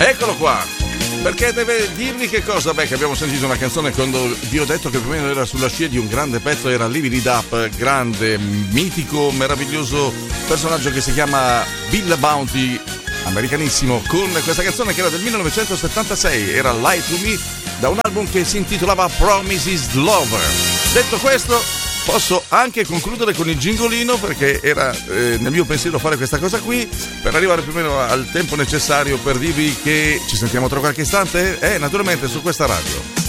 Eccolo qua. Perché deve dirvi che cosa? Beh, che abbiamo sentito una canzone quando vi ho detto che più o meno era sulla scia di un grande pezzo, era Live It Up, grande, mitico, meraviglioso personaggio che si chiama Bill Bounty, americanissimo, con questa canzone che era del 1976, era Lie to Me, da un album che si intitolava Promises Lover. Detto questo, posso anche concludere con il gingolino, perché era nel mio pensiero fare questa cosa qui per arrivare più o meno al tempo necessario per dirvi che ci sentiamo tra qualche istante, naturalmente su questa radio.